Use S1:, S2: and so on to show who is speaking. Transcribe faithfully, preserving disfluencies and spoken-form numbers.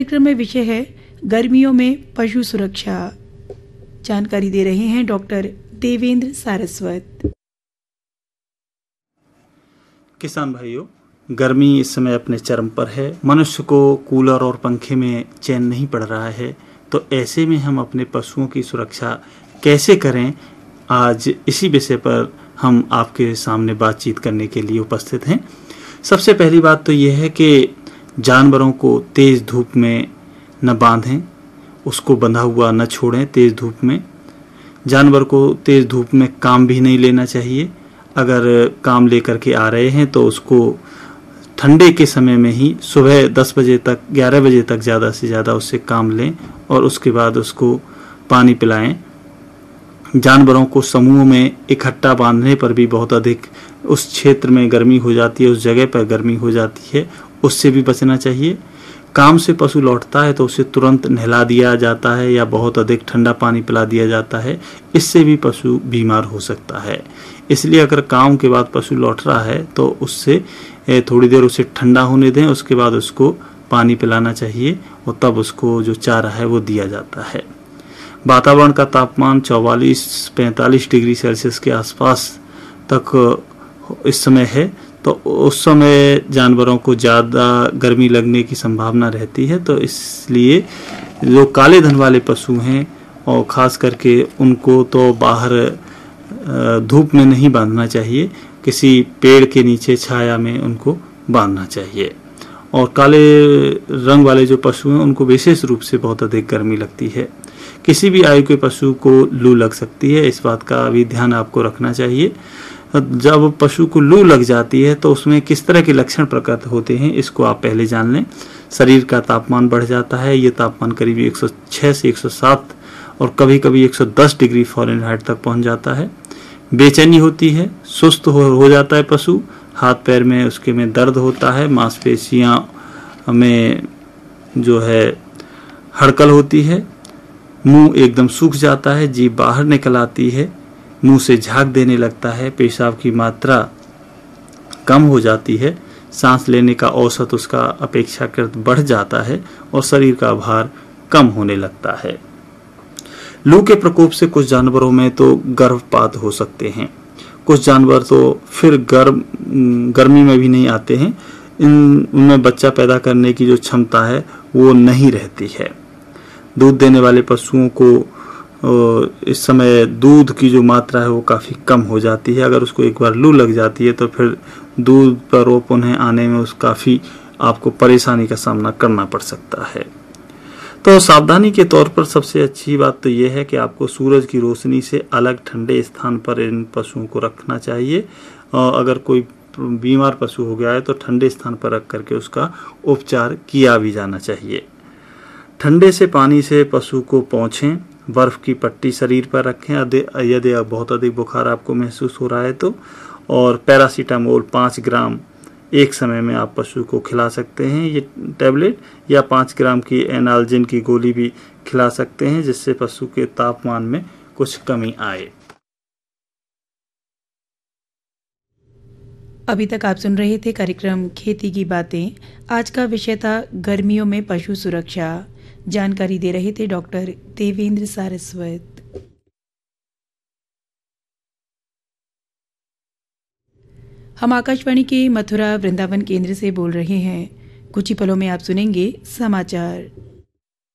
S1: कार्यक्रम में विषय है गर्मियों में पशु सुरक्षा। जानकारी दे रहे हैं डॉक्टर देवेंद्र सारस्वत।
S2: किसान भाइयों, गर्मी इस समय अपने चरम पर है। मनुष्य को कूलर और पंखे में चैन नहीं पड़ रहा है, तो ऐसे में हम अपने पशुओं की सुरक्षा कैसे करें, आज इसी विषय पर हम आपके सामने बातचीत करने के लिए उपस्थित हैं। सबसे पहली बात तो यह है कि जानवरों को तेज़ धूप में न बांधें, उसको बंधा हुआ न छोड़ें तेज़ धूप में। जानवर को तेज़ धूप में काम भी नहीं लेना चाहिए। अगर काम लेकर के आ रहे हैं तो उसको ठंडे के समय में ही सुबह दस बजे तक ग्यारह बजे तक ज़्यादा से ज़्यादा उससे काम लें और उसके बाद उसको पानी पिलाएं। जानवरों को समूह में इकट्ठा बांधने पर भी बहुत अधिक उस क्षेत्र में गर्मी हो जाती है, उस जगह पर गर्मी हो जाती है, उससे भी बचना चाहिए। काम से पशु लौटता है तो उसे तुरंत नहला दिया जाता है या बहुत अधिक ठंडा पानी पिला दिया जाता है, इससे भी पशु बीमार हो सकता है। इसलिए अगर काम के बाद पशु लौट रहा है तो उससे थोड़ी देर उसे ठंडा होने दें, उसके बाद उसको पानी पिलाना चाहिए और तब उसको जो चारा है वो दिया जाता है। वातावरण का तापमान चौवालीस पैंतालीस डिग्री सेल्सियस के आसपास तक इस समय है, तो उस समय जानवरों को ज़्यादा गर्मी लगने की संभावना रहती है। तो इसलिए जो काले धन वाले पशु हैं और ख़ास करके उनको तो बाहर धूप में नहीं बांधना चाहिए, किसी पेड़ के नीचे छाया में उनको बांधना चाहिए। और काले रंग वाले जो पशु हैं उनको विशेष रूप से बहुत अधिक गर्मी लगती है। किसी भी आयु के पशु को लू लग सकती है, इस बात का भी ध्यान आपको रखना चाहिए। जब पशु को लू लग जाती है तो उसमें किस तरह के लक्षण प्रकट होते हैं, इसको आप पहले जान लें। शरीर का तापमान बढ़ जाता है, ये तापमान करीब एक सौ छह से एक सौ सात और कभी कभी एक सौ दस डिग्री फ़ारेनहाइट तक पहुंच जाता है। बेचैनी होती है, सुस्त हो, हो जाता है पशु, हाथ पैर में उसके में दर्द होता है, मांसपेशियां में जो है हड़कल होती है, मुंह एकदम सूख जाता है, जीभ बाहर निकल आती है, मुंह से झाग देने लगता है, पेशाब की मात्रा कम हो जाती है, सांस लेने का औसत उसका अपेक्षाकृत बढ़ जाता है और शरीर का भार कम होने लगता है। लू के प्रकोप से कुछ जानवरों में तो गर्भपात हो सकते हैं, कुछ जानवर तो फिर गर्म गर्मी में भी नहीं आते हैं, इन उनमें बच्चा पैदा करने की जो क्षमता है वो नहीं रहती है। दूध देने वाले पशुओं को इस समय दूध की जो मात्रा है वो काफ़ी कम हो जाती है। अगर उसको एक बार लू लग जाती है तो फिर दूध पर वो पुनः आने में उस काफ़ी आपको परेशानी का सामना करना पड़ सकता है। तो सावधानी के तौर पर सबसे अच्छी बात तो ये है कि आपको सूरज की रोशनी से अलग ठंडे स्थान पर इन पशुओं को रखना चाहिए। और अगर कोई बीमार पशु हो गया है तो ठंडे स्थान पर रख करके उसका उपचार किया भी जाना चाहिए। ठंडे से पानी से पशु को पोंछें, बर्फ़ की पट्टी शरीर पर रखें यदि बहुत अधिक बुखार आपको महसूस हो रहा है तो, और पैरासीटामोल पाँच ग्राम एक समय में आप पशु को खिला सकते हैं ये टैबलेट, या पाँच ग्राम की एनाल्जिन की गोली भी खिला सकते हैं, जिससे पशु के तापमान में कुछ कमी आए।
S1: अभी तक आप सुन रहे थे कार्यक्रम खेती की बातें। आज का विषय था गर्मियों में पशु सुरक्षा। जानकारी दे रहे थे डॉक्टर देवेंद्र सारस्वत। हम आकाशवाणी के मथुरा वृंदावन केंद्र से बोल रहे हैं। कुछ ही पलों में आप सुनेंगे समाचार।